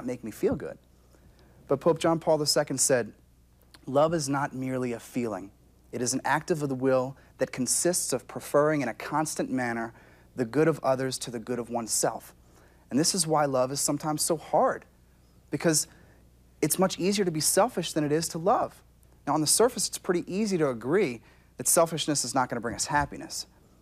make me feel good. But Pope John Paul II said, love is not merely a feeling. It is an act of the will that consists of preferring in a constant manner the good of others to the good of oneself. And this is why love is sometimes so hard, because it's much easier to be selfish than it is to love. Now, on the surface, it's pretty easy to agree that selfishness is not going to bring us happiness.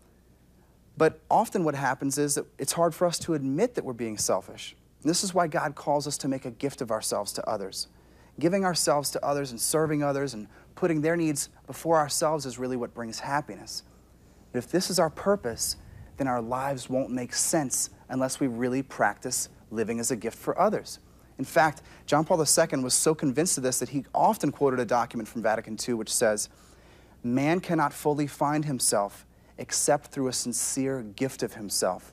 But often what happens is that it's hard for us to admit that we're being selfish. And this is why God calls us to make a gift of ourselves to others. Giving ourselves to others and serving others and putting their needs before ourselves is really what brings happiness. But if this is our purpose, then our lives won't make sense unless we really practice living as a gift for others. In fact, John Paul II was so convinced of this that he often quoted a document from Vatican II which says, "Man cannot fully find himself except through a sincere gift of himself."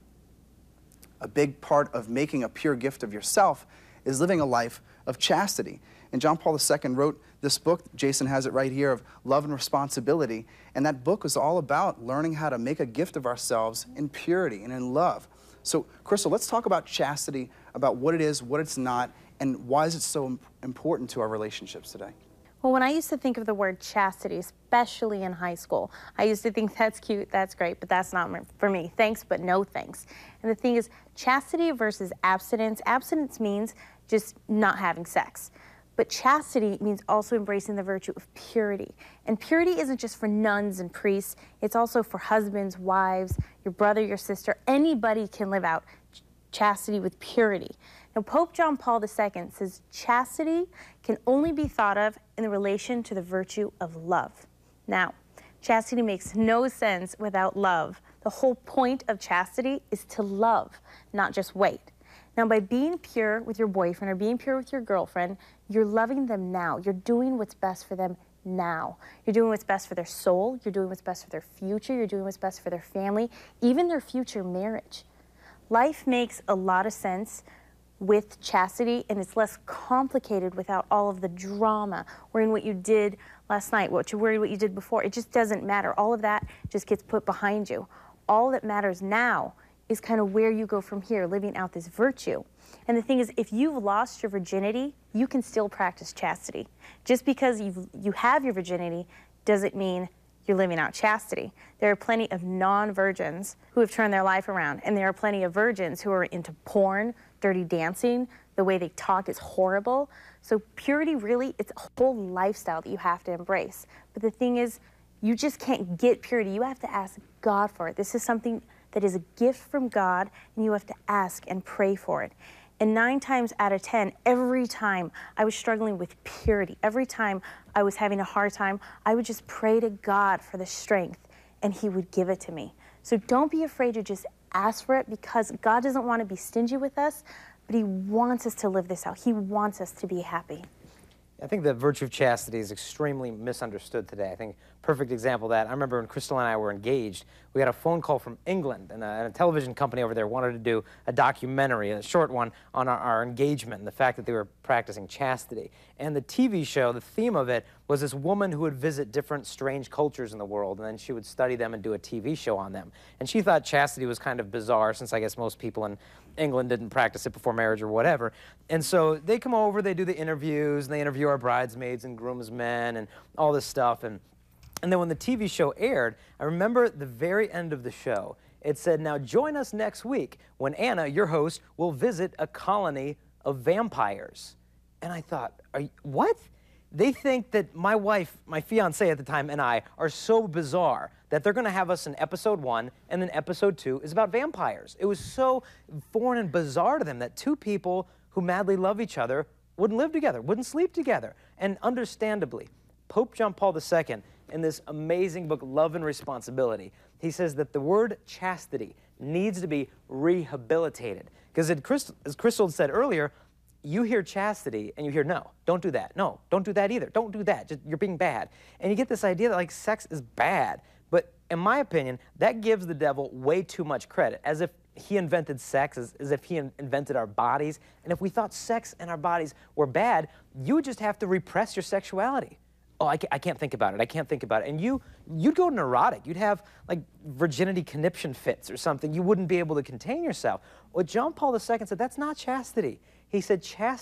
A big part of making a pure gift of yourself is living a life of chastity. And John Paul II wrote this book, Jason has it right here, of Love and Responsibility. And that book is all about learning how to make a gift of ourselves in purity and in love. So, Crystal, let's talk about chastity, about what it is, what it's not, and why is it so important to our relationships today? Well, when I used to think of the word chastity, especially in high school, I used to think that's cute, that's great, but that's not for me. Thanks, but no thanks. And the thing is, chastity versus abstinence. Abstinence means just not having sex. But chastity means also embracing the virtue of purity. And purity isn't just for nuns and priests, it's also for husbands, wives, your brother, your sister. Anybody can live out chastity with purity. Now, Pope John Paul II says chastity can only be thought of in relation to the virtue of love. Now, chastity makes no sense without love. The whole point of chastity is to love, not just wait. Now, by being pure with your boyfriend or being pure with your girlfriend, you're loving them now. You're doing what's best for them now. You're doing what's best for their soul. You're doing what's best for their future. You're doing what's best for their family, even their future marriage. Life makes a lot of sense with chastity, and it's less complicated without all of the drama, worrying what you did last night, what you worried what you did before. It just doesn't matter. All of that just gets put behind you. All that matters now is kind of where you go from here, living out this virtue. And the thing is, if you've lost your virginity, you can still practice chastity. Just because you have your virginity doesn't mean you're living out chastity. There are plenty of non-virgins who have turned their life around, and there are plenty of virgins who are into porn, dirty dancing, the way they talk is horrible. So purity really, it's a whole lifestyle that you have to embrace. But the thing is, you just can't get purity. You have to ask God for it. This is something that is a gift from God, and you have to ask and pray for it. And 9 times out of 10, every time I was struggling with purity, every time I was having a hard time, I would just pray to God for the strength, and He would give it to me. So don't be afraid to just ask for it, because God doesn't want to be stingy with us, but He wants us to live this out. He wants us to be happy. I think the virtue of chastity is extremely misunderstood today. I think perfect example of that, I remember when Crystal and I were engaged, we got a phone call from England, and a television company over there wanted to do a documentary, a short one, on our engagement and the fact that they were practicing chastity. And the TV show, the theme of it, was this woman who would visit different strange cultures in the world, and then she would study them and do a TV show on them. And she thought chastity was kind of bizarre, since I guess most people in England didn't practice it before marriage or whatever. And so they come over, they do the interviews, and they interview our bridesmaids and groomsmen and all this stuff. And then when the TV show aired, I remember the very end of the show, it said, "Now join us next week when Anna, your host, will visit a colony of vampires." And I thought, what? They think that my wife, my fiancée at the time, and I are so bizarre that they're going to have us in episode 1, and then episode 2 is about vampires. It was so foreign and bizarre to them that two people who madly love each other wouldn't live together, wouldn't sleep together. And understandably, Pope John Paul II, in this amazing book, Love and Responsibility, he says that the word chastity needs to be rehabilitated. Because as Crystal said earlier, you hear chastity and you hear, no, don't do that. No, don't do that either. Don't do that. You're being bad. And you get this idea that, like, sex is bad. But in my opinion, that gives the devil way too much credit, as if he invented sex, as if he invented our bodies. And if we thought sex and our bodies were bad, you would just have to repress your sexuality. Oh, I can't think about it. I can't think about it. And you'd go neurotic. You'd have, like, virginity conniption fits or something. You wouldn't be able to contain yourself. Well, John Paul II said that's not chastity. He said chastity